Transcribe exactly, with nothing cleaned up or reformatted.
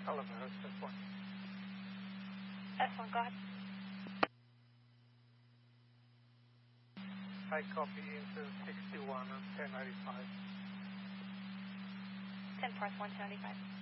Hello, S one. S one, go ahead. I copy into sixty-one and ten ninety-five. ten Press one, ten ninety-five.